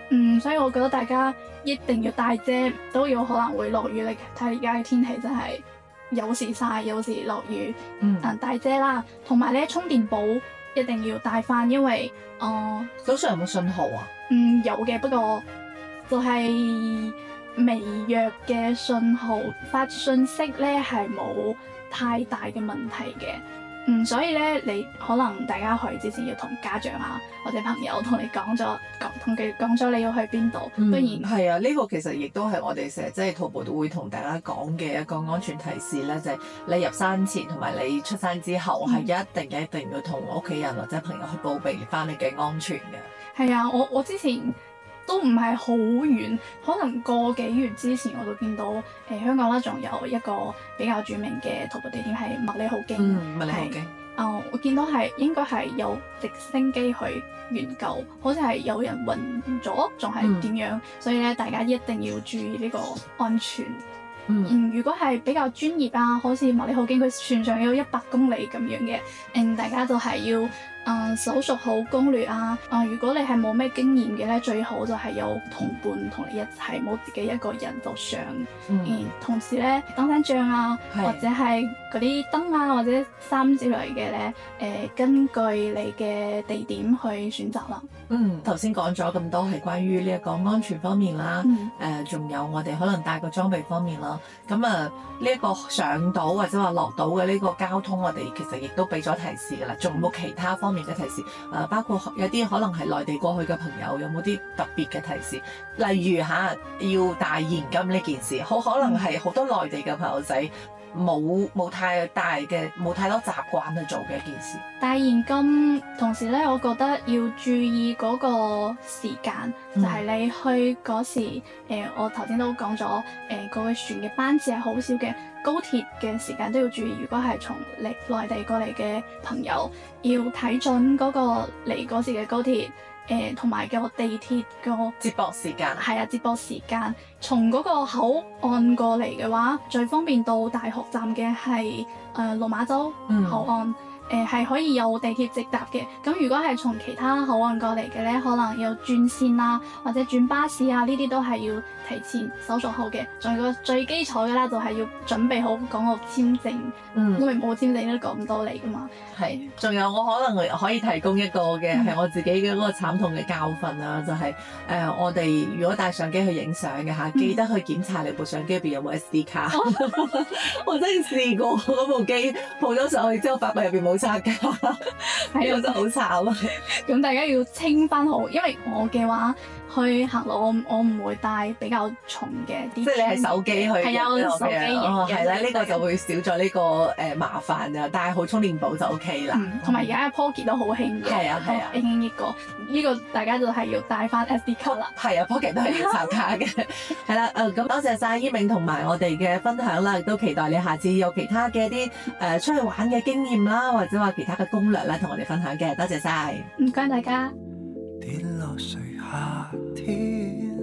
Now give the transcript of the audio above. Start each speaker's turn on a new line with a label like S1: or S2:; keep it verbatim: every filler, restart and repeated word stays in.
S1: 嗯，所以我覺得大家一定要帶遮，都有可能會落雨。你睇而家嘅天氣真係有時曬，有時落雨。嗯，帶遮啦，同埋咧充電寶一定要帶翻，因為誒
S2: 早上有冇信號啊？
S1: 嗯，有嘅，不過就係微弱嘅信號，發信息咧係冇太大嘅問題嘅。嗯，所以咧，你可能大家去之前要同家長啊或者朋友同你講咗，講同佢講咗你要去邊度，不然
S2: 係啊，呢個其實亦都係我哋成日即係徒步都會同大家講嘅一個安全提示咧，就係你入山前同埋你出山之後係一定一定要同屋企人或者朋友去報備翻你嘅安全嘅。
S1: 係啊，我我之前都唔係好遠，可能個幾月之前我都見到誒、呃、香港啦，仲有一個比較著名嘅徒步地點係麥理浩徑。
S2: 嗯，麥理浩徑。
S1: 啊、呃，我見到係應該係有直升機去援救，好似係有人暈咗，仲係點樣？嗯、所以咧，大家一定要注意呢個安全。嗯，嗯，如果係比較專業啊，好似麥理浩徑佢全長有一百公里咁樣嘅，嗯，大家就係要。誒搜索好攻略啊！誒、呃，如果你係冇咩經驗嘅咧，最好就係有同伴同你一齊，冇自己一個人就上。嗯，嗯，同時咧，登山杖啊，是或者係嗰啲燈啊，或者衫之類嘅咧，誒、呃，根據你嘅地點去選擇啦。
S2: 嗯，頭先講咗咁多係關於呢一個安全方面啦，誒、嗯，仲、呃、有我哋可能帶個裝備方面啦。咁啊，呢、這、一個上島或者話落島嘅呢個交通，我哋其實亦都俾咗提示㗎啦。仲有冇其他方面嘅提示？誒、呃，包括有啲可能係內地過去嘅朋友，有冇啲特別嘅提示？例如嚇要帶現金呢件事，好可能係好多內地嘅朋友仔冇冇太大嘅冇太多習慣去做嘅一件事。
S1: 帶現金，同時咧，我覺得要注意嗰個時間，就係、是、你去嗰時，誒、呃，我頭先都講咗，誒、呃，嗰、那個船嘅班次係好少嘅，高鐵嘅時間都要注意。如果係從嚟內地過嚟嘅朋友，要睇準嗰個嚟嗰時嘅高鐵，誒同埋個地鐵個
S2: 接駁時間。
S1: 係啊，接駁時間。從嗰個口岸過嚟嘅話，最方便到大學站嘅係誒落馬洲口岸。嗯誒係、呃、可以有地鐵直達嘅，咁如果係從其他口岸過嚟嘅咧，可能要轉線啊，或者轉巴士啊，呢啲都係要提前搜索好嘅。仲有個最基礎嘅啦，就係要準備好港澳簽證，嗯、因為冇簽證都過唔到嚟噶嘛。
S2: 係，仲有我可能可以提供一個嘅係、嗯、我自己嘅嗰個慘痛嘅教訓啊，就係、是、誒、呃、我哋如果帶相機去影相嘅嚇，記得去檢查你部相機入邊有冇 S D 卡。嗯、我真係試過嗰部機抱咗上去之後，發覺入邊冇插卡，係啊，真係好慘啊！
S1: 咁大家要清翻好，因為我嘅話去行路，我我唔會帶比較重嘅啲。即係
S2: 你係手機去嘅，
S1: 係啊，手機影嘅。係啦，
S2: 呢個就會少咗呢個誒麻煩啊，帶好充電寶就 OK 啦。
S1: 同埋而家嘅 Pocket 都好興嘅，
S2: 係啊係啊，
S1: 興興呢個呢個大家就係要帶翻 S D 卡啦。
S2: 係啊，Pocket 都係要插卡嘅。係啦，誒咁多謝晒伊銘同埋我哋嘅分享啦，亦都期待你下次有其他嘅一啲誒出去玩嘅經驗啦，或者話其他嘅攻略咧，同我哋分享嘅。多謝晒，
S1: 唔該大家。
S3: 跌落誰夏天